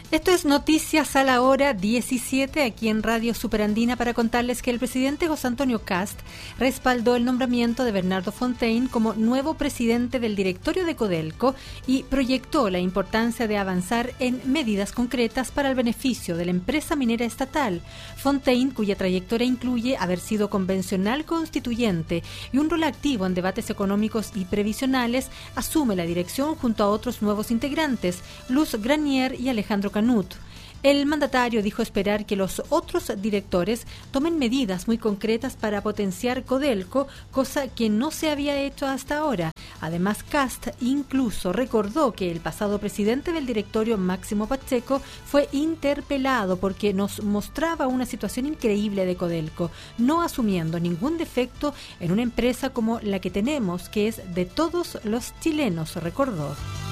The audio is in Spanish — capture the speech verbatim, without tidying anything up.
Esto es Noticias a la Hora diecisiete aquí en Radio Superandina para contarles que el presidente José Antonio Kast respaldó el nombramiento de Bernardo Fontaine como nuevo presidente del directorio de Codelco y proyectó la importancia de avanzar en medidas concretas para el beneficio de la empresa minera estatal. Fontaine, cuya trayectoria incluye haber sido convencional constituyente y un rol activo en debates económicos y previsionales, asume la dirección junto a otros nuevos integrantes, Luz Granier y Alejandro Canut. El mandatario dijo esperar que los otros directores tomen medidas muy concretas para potenciar Codelco, cosa que no se había hecho hasta ahora. Además, Kast incluso recordó que el pasado presidente del directorio, Máximo Pacheco, fue interpelado porque nos mostraba una situación increíble de Codelco, no asumiendo ningún defecto en una empresa como la que tenemos, que es de todos los chilenos, recordó.